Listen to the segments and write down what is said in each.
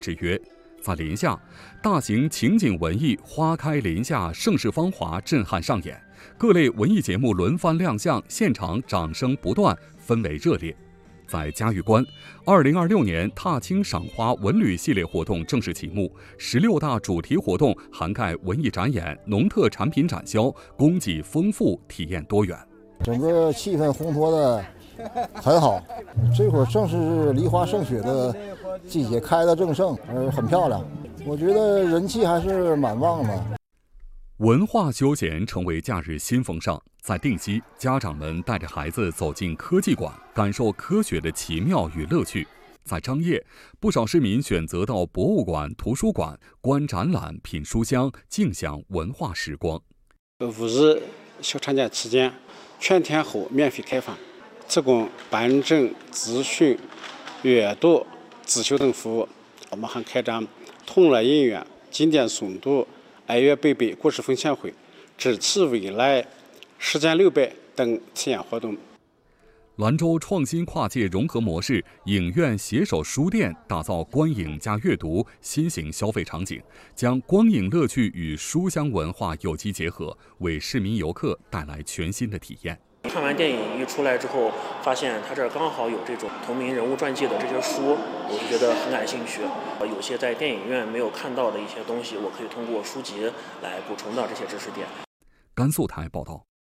之曰，在临夏，大型情景文艺花开临夏盛世芳华震撼上演，各类文艺节目轮番亮相，现场掌声不断，氛围热烈。在嘉峪关，2026年踏青赏花文旅系列活动正式启幕，16大主题活动涵盖文艺展演、农特产品展销，供给丰富，体验多元。 整个气氛烘托的很好，这会儿正是梨花盛雪的季节，开得正盛，很漂亮。我觉得人气还是蛮旺的。 文化休闲成为假日新风尚。在定西，家长们带着孩子走进科技馆，感受科学的奇妙与乐趣。在张掖，不少市民选择到博物馆、图书馆观展览、品书香，尽享文化时光。 5日小长假期间，全天候免费开放，提供办证、咨询、阅读、自修等服务。我们还开展同乐音乐、经典诵读、爱乐北北故事分享会、智奇未来、时间600等体验活动。 兰州创新跨界融合模式影院携手书店，打造观影加阅读新型消费场景，将光影乐趣与书香文化有机结合，为市民游客带来全新的体验。 看完电影一出来之后，发现他这儿刚好有这种同名人物传记的这些书，我就觉得很感兴趣。有些在电影院没有看到的一些东西，我可以通过书籍来补充到这些知识点。 甘肃台报道。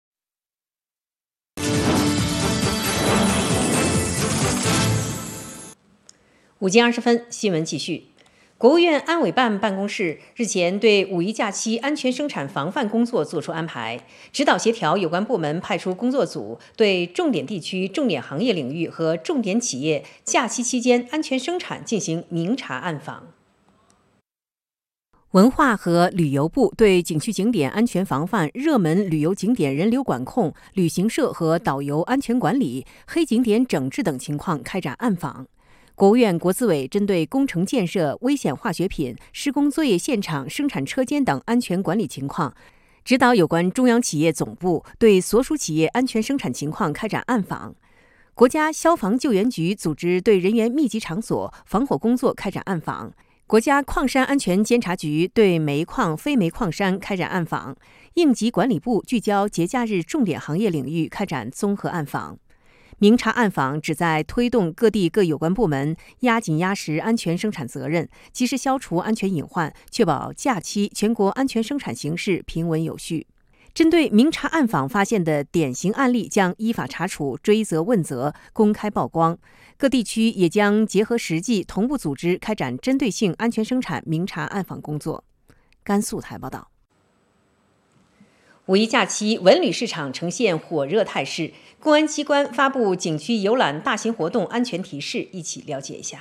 5点20分，新闻继续。国务院安委办办公室日前对五一假期安全生产防范工作作出安排，指导协调有关部门派出工作组，对重点地区、重点行业领域和重点企业假期期间安全生产进行明察暗访。文化和旅游部对景区景点安全防范、热门旅游景点人流管控、旅行社和导游安全管理、黑景点整治等情况开展暗访。国务院国资委针对工程建设、危险化学品、施工作业现场、生产车间等安全管理情况，指导有关中央企业总部对所属企业安全生产情况开展暗访。国家消防救援局组织对人员密集场所防火工作开展暗访。国家矿山安全监察局对煤矿、非煤矿山开展暗访。应急管理部聚焦节假日重点行业领域开展综合暗访。明察暗访旨在推动各地各有关部门压紧压实安全生产责任，及时消除安全隐患，确保假期全国安全生产形势平稳有序。针对明察暗访发现的典型案例，将依法查处、追责问责、公开曝光。各地区也将结合实际，同步组织开展针对性安全生产明察暗访工作。甘肃台报道。五一假期，文旅市场呈现火热态势。公安机关发布景区游览大型活动安全提示，一起了解一下。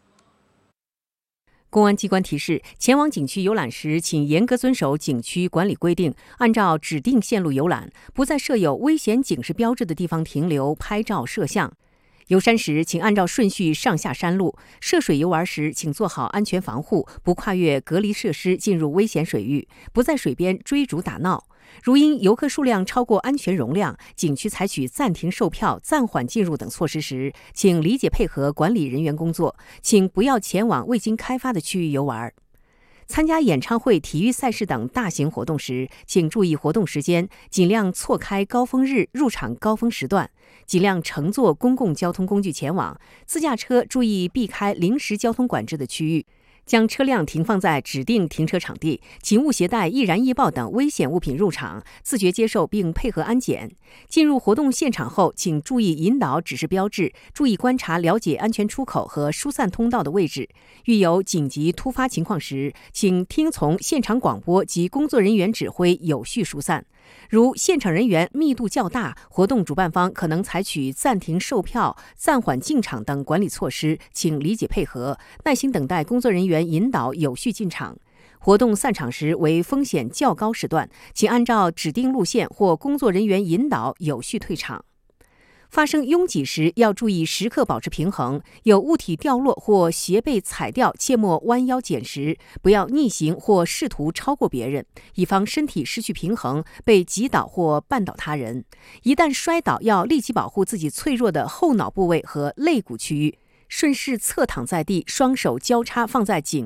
公安机关提示，前往景区游览时，请严格遵守景区管理规定，按照指定线路游览，不在设有危险警示标志的地方停留、拍照、摄像。游山时，请按照顺序上下山路；涉水游玩时，请做好安全防护，不跨越隔离设施进入危险水域，不在水边追逐打闹。如因游客数量超过安全容量，景区采取暂停售票、暂缓进入等措施时，请理解配合管理人员工作，请不要前往未经开发的区域游玩。参加演唱会、体育赛事等大型活动时，请注意活动时间，尽量错开高峰日入场高峰时段，尽量乘坐公共交通工具前往。自驾车注意避开临时交通管制的区域。将车辆停放在指定停车场地，请勿携带易燃易爆等危险物品入场，自觉接受并配合安检。进入活动现场后，请注意引导指示标志，注意观察了解安全出口和疏散通道的位置。遇有紧急突发情况时，请听从现场广播及工作人员指挥，有序疏散。如现场人员密度较大，活动主办方可能采取暂停售票、暂缓进场等管理措施，请理解配合，耐心等待工作人员引导有序进场。活动散场时为风险较高时段，请按照指定路线或工作人员引导有序退场。发生拥挤时，要注意时刻保持平衡，有物体掉落或鞋被踩掉，切莫弯腰捡拾，不要逆行或试图超过别人，以防身体失去平衡被击倒或绊倒他人。一旦摔倒，要立即保护自己脆弱的后脑部位和肋骨区域，顺势侧躺在地，双手交叉放在颈